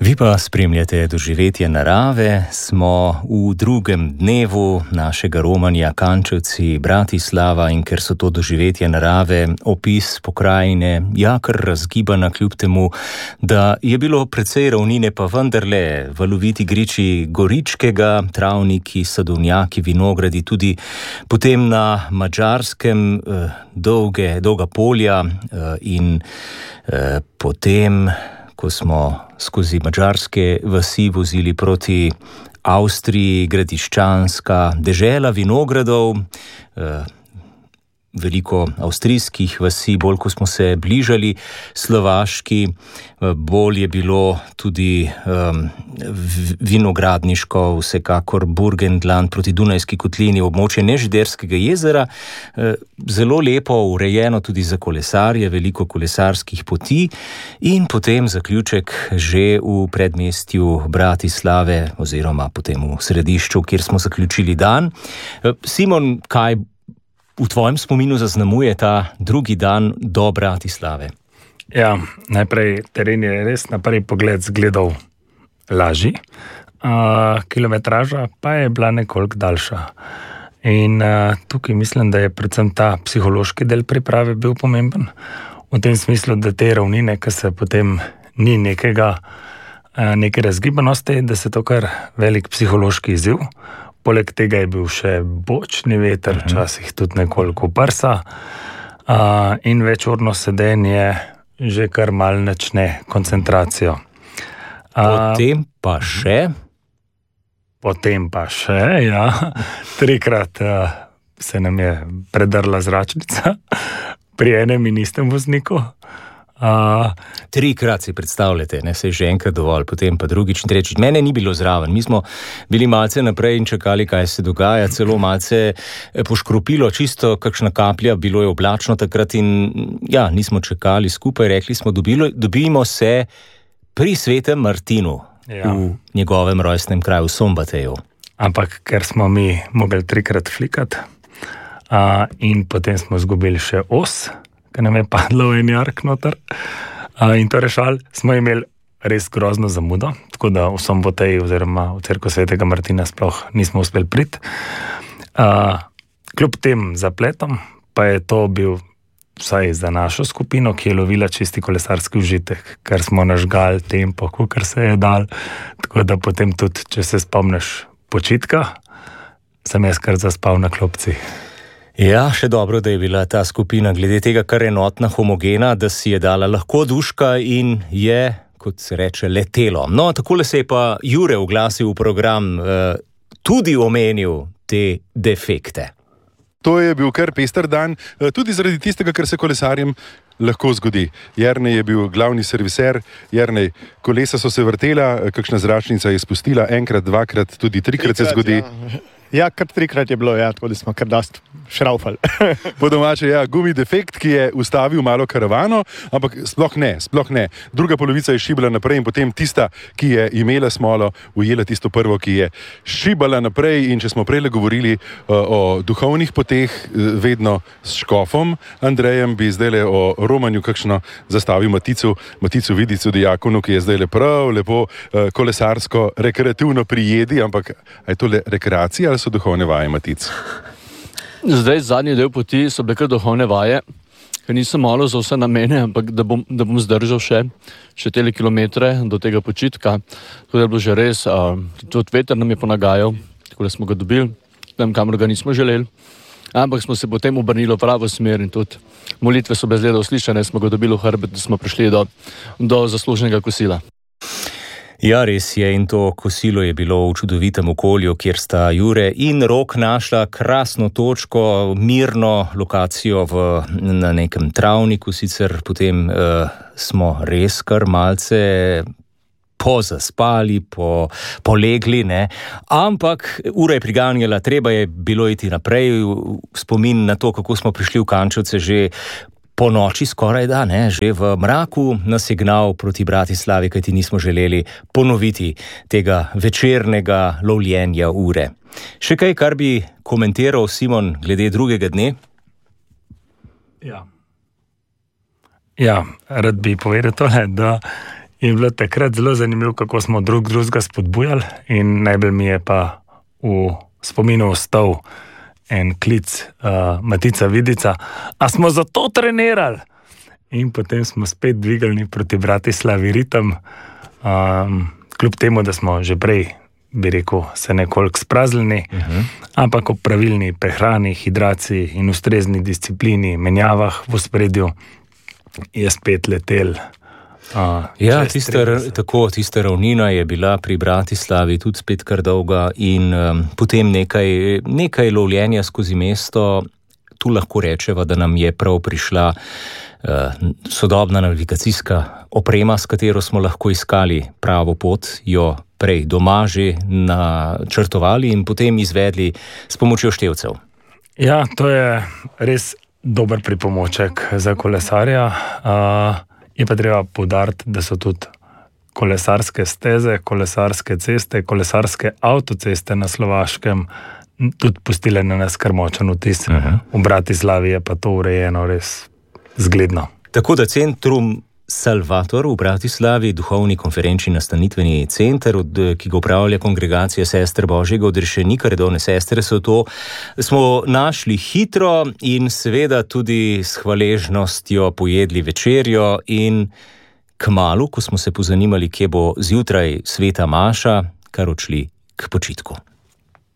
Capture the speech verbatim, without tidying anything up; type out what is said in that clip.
Vi pa spremljate doživetje narave, smo v drugem dnevu našega romanja Kančevci Bratislava in ker so to doživetje narave, opis pokrajine, ja kar razgibana kljub temu, da je bilo precej ravnine pa vendarle valoviti griči Goričkega, travniki, sadovnjaki, vinogradi, tudi potem na Madžarskem dolge, dolga polja in eh, potem ko smo skozi madžarske vasi vozili proti Avstriji, Gradiščanska dežela vinogradov, eh, veliko avstrijskih vasi, bolj ko smo se bližali Slovaški, bolj je bilo tudi um, vinogradniško, vsekakor Burgenland proti Dunajski kotlini, območje Nežiderskega jezera, eh, zelo lepo urejeno tudi za kolesarje, veliko kolesarskih poti in potem zaključek že v predmestju Bratislave oziroma potem v središču, kjer smo zaključili dan. Eh, Simon, kaj v tvojem spominu zaznamuje ta drugi dan do Bratislave? Ja, najprej teren je res na prvi pogled zgledal lažji, uh, kilometraža pa je bila nekoliko daljša. In uh, tukaj mislim, da je predvsem ta psihološki del priprave bil pomemben, v tem smislu, da te ravnine, ki se potem ni nekega, uh, neke razgibanosti, da se to kar velik psihološki izziv. Poleg tega je bil še bočni veter, včasih tudi nekoliko prsa uh, in večurno sedenje že kar mal načne koncentracijo. Uh, potem pa še? Potem pa še, ja. Trikrat uh, se nam je predrla zračnica pri enem in istem vozniku. Uh, Trikrat si predstavljate, ne, se je že enkrat dovolj, potem pa drugič in trečič. Mene ni bilo zraven, mi smo bili malce naprej in čakali, kaj se dogaja, celo malce poškropilo, čisto kakšna kaplja, bilo je oblačno takrat in ja, nismo čakali skupaj, rekli smo, dobilo, dobimo se pri Svetem Martinu, ja, v njegovem rojstnem kraju, v Sombateju. Ampak ker smo mi mogli trikrat flikati uh, in potem smo izgubili še os, ker nam je padlo v en jark noter. Uh, in to rešali, smo imeli res grozno zamudo, tako da v Somboteji oziroma v cerkvu Svetega Martina sploh nismo uspeli priti. Uh, kljub tem zapletom pa je to bil vsaj za našo skupino, ki je lovila čisti kolesarski užitek, ker smo nažgali tempo, kakor se je dal, tako da potem tudi, če se spomniš počitka, sem jaz kar zaspal na klopci. Ja, še dobro, da je bila ta skupina glede tega kar enotna, homogena, da si je dala lahko duška in je, kot se reče, letelo. No, takole se je pa Jure oglasil v program, eh, tudi omenil te defekte. To je bil kar pester dan, tudi zaradi tistega, kar se kolesarjem lahko zgodi. Jernej je bil glavni serviser, Jernej, kolesa so se vrtela, kakšna zračnica je spustila, enkrat, dvakrat, tudi trikrat, trikrat se zgodi. Ja. Ja, kar trikrat je bilo, ja, tako da smo kar dost šraufali. Po domače, ja, gumi defekt, ki je ustavil malo karavano, ampak sploh ne, sploh ne. Druga polovica je šibala naprej in potem tista, ki je imela smolo, ujela tisto prvo, ki je šibala naprej. In če smo prej govorili uh, o duhovnih poteh, vedno s škofom Andrejem, bi zdajle o romanju kakšno zastavil Maticu, Maticu Vidicu Dijakonu, ki je zdajle prav lepo uh, kolesarsko, rekreativno prijedi, ampak je to le rekreacija, so duhovne vaje, Matic? Zdaj, zadnji del poti so bile kar duhovne vaje, ker nisem malo za vse namene, ampak da bom, da bom zdržal še, še tele kilometre do tega počitka. Tako da je bilo že res, uh, tudi veter nam je ponagajal, tako da smo ga dobili, tam kamor ga nismo želeli, ampak smo se potem obrnili v pravo smer in tudi molitve so bile zelo uslišane, smo ga dobili v hrbet, da smo prišli do, do zaslužnega kosila. Ja, res je, in to kosilo je bilo v čudovitem okolju, kjer sta Jure in Rok našla krasno točko, mirno lokacijo v, na nekem travniku, sicer potem uh, smo res kar malce pozaspali, po, polegli, ne, ampak ura je priganjala, treba je bilo iti naprej, spomin na to, kako smo prišli v Kančevce že po noči skoraj da, ne, že v mraku nas je gnal proti Bratislavi, kajti nismo želeli ponoviti tega večernega lovljenja ure. Še kaj, kar bi komentiral Simon glede drugega dne? Ja. Ja, rad bi povedal tole, da je bilo takrat zelo zanimivo, kako smo drug drugega spodbujali in najbolj mi je pa v spominu ostal en klic uh, Matica Vidica, a smo zato trenirali? In potem smo spet dvigali proti Bratislavi ritem, um, kljub temu, da smo že prej, bi rekel, se nekoliko spraznili, uh-huh. ampak ob pravilni prehrani, hidraciji in ustrezni disciplini, menjavah v ospredju, je spet letel. Uh, ja, tista, tako, tista ravnina je bila pri Bratislavi tudi spet kar dolga in um, potem nekaj, nekaj lovljenja skozi mesto. Tu lahko rečeva, da nam je prav prišla uh, sodobna navigacijska oprema, s katero smo lahko iskali pravo pot, jo prej doma že načrtovali in potem izvedli s pomočjo števcev. Ja, to je res dober pripomoček za kolesarja. Uh, Je pa treba poudariti, da so tudi kolesarske steze, kolesarske ceste, kolesarske avtoceste na Slovaškem tudi pustile na nas kar močen vtis. Uh-huh. V Bratislavi je pa to urejeno res zgledno. Tako da Centrum Salvator v Bratislavi, duhovni konferenčni nastanitveni center, od, ki ga upravlja kongregacija Sester Božjega odrešenika, redovne sestre so to, smo našli hitro in seveda tudi s hvaležnostjo pojedli večerjo in kmalu, ko smo se pozanimali, kje bo zjutraj sveta maša, kar odšli k počitku.